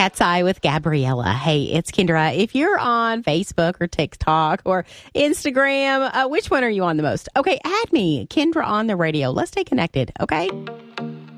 Cat's Eye with Gabriella. Hey, it's Kendra. If you're on Facebook or TikTok or Instagram, which one are you on the most? Okay, add me, Kendra on the radio. Let's stay connected, okay?